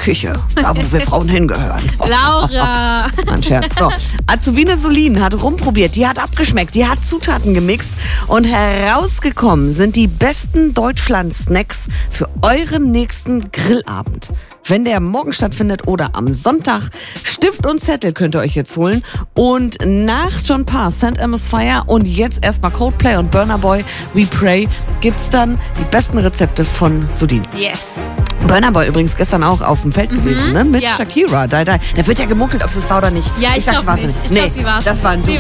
Küche, da wo wir Frauen hingehören. Laura! Ein Scherz. So, Azubine Solin hat rumprobiert, die hat abgeschmeckt, die hat Zutaten gemixt und herausgekommen sind die besten Deutschland-Snacks für euren nächsten Grillabend. Wenn der morgen stattfindet oder am Sonntag, Stift und Zettel könnt ihr euch jetzt holen. Und nach John Parr, St. Elmo's Fire und jetzt erstmal Coldplay und Burna Boy, We Pray, gibt's dann die besten Rezepte von Solin. Yes. Burna Boy übrigens gestern auch auf dem Feld gewesen, ne? Mit ja. Shakira. Da wird ja gemunkelt, ob es war oder nicht. Ja, ich sag's, glaub nicht. nicht. Ich glaub, sie war's das war ein nicht.